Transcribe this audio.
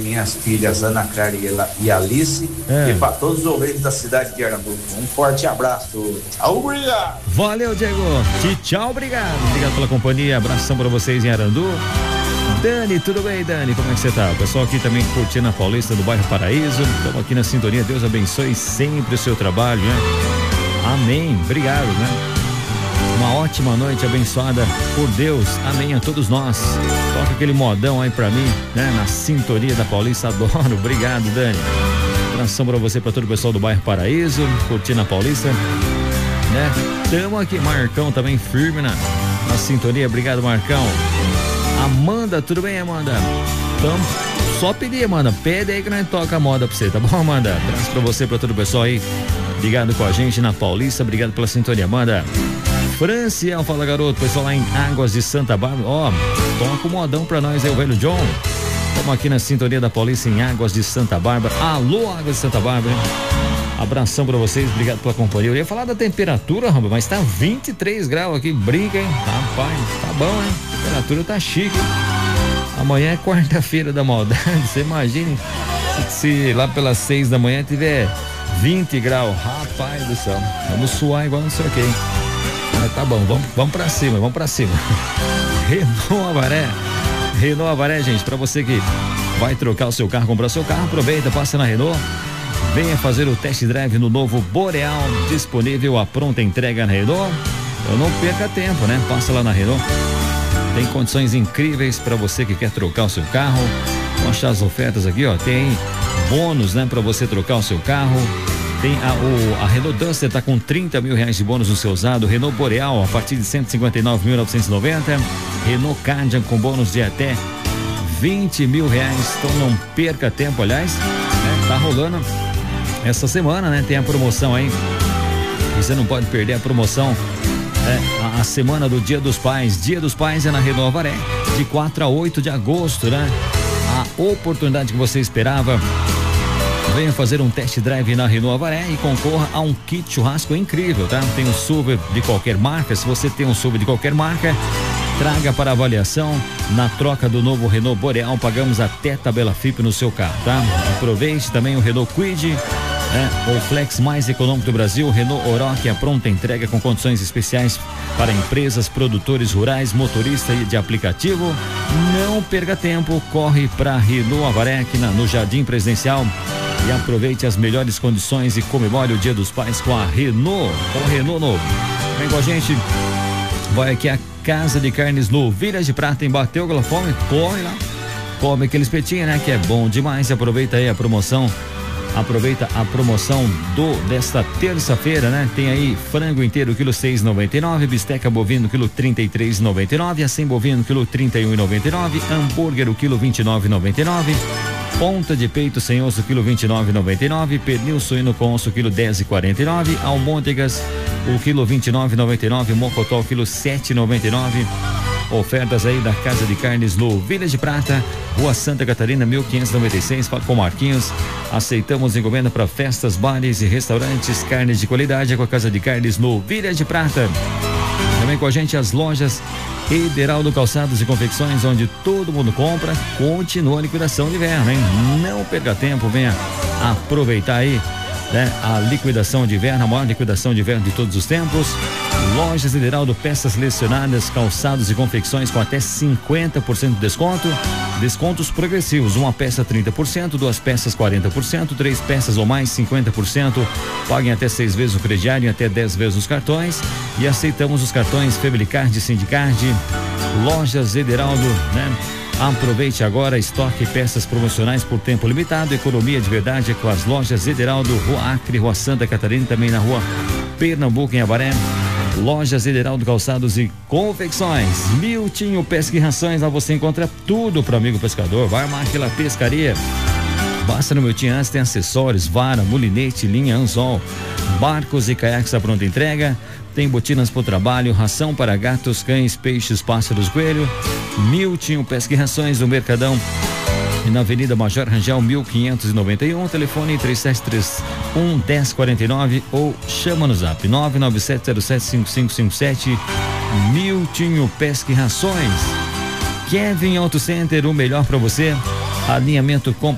minhas filhas Ana Clara e Alice, e para todos os ouvintes da cidade de Arandu. Um forte abraço. Tchau, obrigado. Valeu, Diego. Tchau, obrigado. Obrigado pela companhia. Abração para vocês em Arandu. Dani, tudo bem, Dani? Como é que você tá? O pessoal aqui também curtindo a Paulista do bairro Paraíso. Estamos aqui na sintonia. Deus abençoe sempre o seu trabalho, né? Amém. Obrigado, né? Uma ótima noite abençoada por Deus. Amém a todos nós. Toca aquele modão aí pra mim, né? Na sintonia da Paulista. Adoro. Obrigado, Dani. Abração pra você, pra todo o pessoal do bairro Paraíso, curtindo a Paulista, né? Tamo aqui. Marcão também firme na sintonia. Obrigado, Marcão. Amanda, tudo bem, Amanda? Então, só pedir, Amanda. Pede aí que nós toca a moda pra você, tá bom, Amanda? Abraço pra você, pra todo o pessoal aí ligado com a gente na Paulista. Obrigado pela sintonia, Amanda. Franciel, fala, garoto. Pessoal lá em Águas de Santa Bárbara. Ó, toca o modão pra nós aí, o velho John. Estamos aqui na sintonia da Paulista em Águas de Santa Bárbara. Alô, Águas de Santa Bárbara. Abração pra vocês, obrigado pela companhia. Eu ia falar da temperatura, rapaz, mas tá 23 graus aqui, brinca, hein? Rapaz, tá bom, hein? A temperatura tá chique, hein? Amanhã é quarta-feira da maldade, você imagine se lá pelas 6 da manhã tiver 20 graus, rapaz do céu, vamos suar igual não sei o que, hein? Mas tá bom, vamos pra cima, vamos pra cima. Renault Avaré, gente, pra você que vai trocar o seu carro, comprar o seu carro, aproveita, passa na Renault. Venha fazer o test drive no novo Boreal, disponível a pronta entrega na Renault. Eu não perca tempo, né? Passa lá na Renault. Tem condições incríveis para você que quer trocar o seu carro. Vamos achar as ofertas aqui, ó. Tem bônus, né? Para você trocar o seu carro. Tem a Renault Duster tá com 30 mil reais de bônus no seu usado. Renault Boreal a partir de 159.990. Renault Kangoo com bônus de até 20 mil reais. Então não perca tempo, aliás, né? Tá rolando essa semana, né? Tem a promoção aí. Você não pode perder a promoção. A semana do Dia dos Pais. Dia dos Pais é na Renault Avaré, de 4 a 8 de agosto, né? A oportunidade que você esperava. Venha fazer um test drive na Renault Avaré e concorra a um kit churrasco incrível, tá? Tem um SUV de qualquer marca. Se você tem um SUV de qualquer marca, traga para avaliação. Na troca do novo Renault Boreal, pagamos até tabela FIP no seu carro, tá? Aproveite também o Renault Kwid, o Flex mais econômico do Brasil. O Renault Oroch, a pronta entrega com condições especiais para empresas, produtores rurais, motorista de aplicativo. Não perca tempo, corre para Renault Avaré aqui no Jardim Presidencial e aproveite as melhores condições e comemore o Dia dos Pais com a Renault, com o Renault novo. Vem com a gente, vai aqui a Casa de Carnes no Village de Prata, em Bateu aquela fome, corre lá, come aquele espetinho, né, que é bom demais. Aproveita aí a promoção. Aproveita a promoção desta terça-feira, né? Tem aí frango inteiro, quilo 6,99, bisteca bovino, quilo 33,99, acém bovino, quilo 31,99, hambúrguer, o quilo 29,99, ponta de peito sem osso, quilo 29,99, pernil suíno com osso, quilo 10,49, almôndegas, o quilo 29,99, mocotó, quilo 7,99. Ofertas aí da Casa de Carnes no Village de Prata, Rua Santa Catarina, 1596, fala com Marquinhos. Aceitamos encomenda para festas, bares e restaurantes. Carnes de qualidade é com a Casa de Carnes no Village de Prata. Também com a gente as lojas Ederaldo Calçados e Confecções, onde todo mundo compra. Continua a liquidação de inverno, hein? Não perca tempo, venha aproveitar aí, né? A liquidação de inverno, a maior liquidação de inverno de todos os tempos. Lojas Ederaldo, peças selecionadas, calçados e confecções com até 50% de desconto. Descontos progressivos, uma peça 30%, duas peças 40%, 3 peças ou mais 50%. Paguem até 6 vezes o crediário e até 10 vezes os cartões. E aceitamos os cartões Febelicard e Sindicard. Lojas Ederaldo, né? Aproveite agora, estoque peças promocionais por tempo limitado. Economia de verdade é com as lojas Ederaldo, Rua Acre, Rua Santa Catarina, também na Rua Pernambuco, em Avaré. Lojas Ederaldo Calçados e Confecções. Miltinho Pesca e Rações, lá você encontra tudo para amigo pescador. Vai armar aquela pescaria. Basta no Miltinho, antes tem acessórios, vara, mulinete, linha, anzol, barcos e caiaques à pronta entrega. Tem botinas para o trabalho, ração para gatos, cães, peixes, pássaros, coelho. Miltinho Pesca e Rações do Mercadão, e na Avenida Major Rangel 1591, telefone 3731-1049 ou chama no zap 997075557. Miltinho Pesca e Rações. Kevin Auto Center, o melhor para você. Alinhamento com